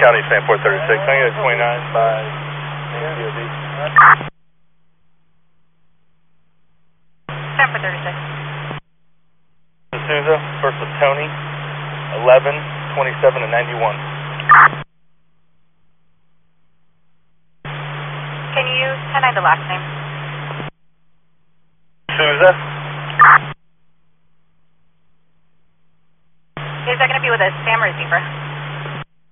County, St. 436. Can I get a 29 by DOD? St. 436. D'Souza, first with Tony, 11, 27, and 91. Can you 10-9 the last name? D'Souza.